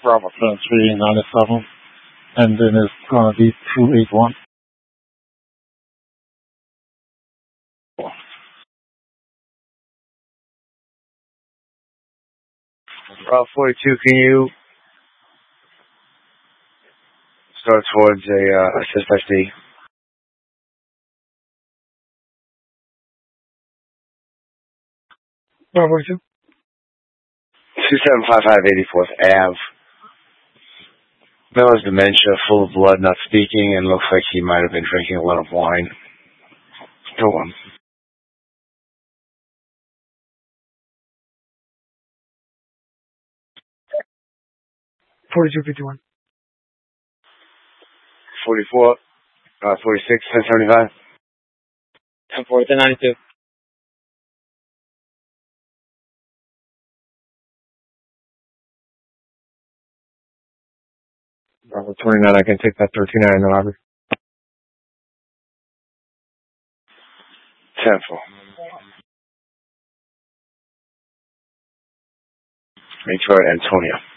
Bravo 7397, and then it's going to be 281. Bravo 42, can you start towards a assist SD? Bravo 42. 2755 84th Ave. Male has dementia, full of blood, not speaking, and looks like he might have been drinking a lot of wine. Go on. 4251. 44, 46, 1075. 1092. Bravo 29, I can take that 39 in the lobby. 10-4. Detroit, Antonio.